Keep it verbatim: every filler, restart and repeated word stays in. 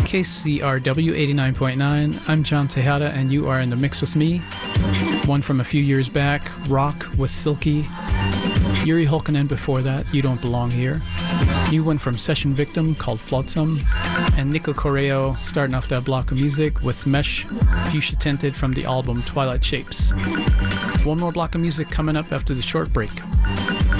K C R W eighty-nine point nine. I'm John Tejada, and you are in the mix with me. One from a few years back, Rock with Silky. Yuri Hulkinen before that, You Don't Belong Here. New one from Session Victim called Flotsam. And Nico Correo starting off that block of music with Mesh, Fuchsia Tinted from the album Twilight Shapes. One more block of music coming up after the short break.